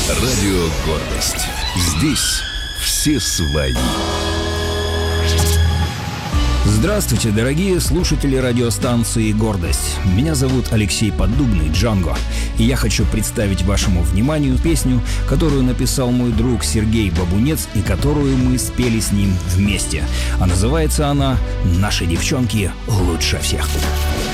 Радио «Гордость». Здесь все свои. Здравствуйте, дорогие слушатели радиостанции «Гордость». Меня зовут Алексей Поддубный, Джанго. И я хочу представить вашему вниманию песню, которую написал мой друг Сергей Бабунец и которую мы спели с ним вместе. А называется она «Наши девчонки лучше всех».